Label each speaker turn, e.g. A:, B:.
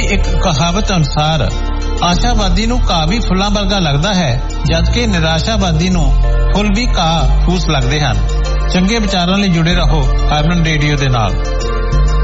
A: ਇੱਕ ਕਹਾਵਤ ਅਨੁਸਾਰ ਆਸ਼ਾਵਾਦੀ ਨੂੰ ਘਾਹ ਵੀ ਫੁੱਲਾਂ ਵਰਗਾ ਲੱਗਦਾ ਹੈ, ਜਦਕਿ ਨਿਰਾਸ਼ਾਵਾਦੀ ਨੂੰ ਫੁੱਲ ਵੀ ਘਾਹ ਫੂਸ ਲੱਗਦੇ ਹਨ। ਚੰਗੇ ਵਿਚਾਰਾਂ ਲਈ ਜੁੜੇ ਰਹੋ ਹਰਮਨ ਰੇਡੀਓ ਦੇ ਨਾਲ।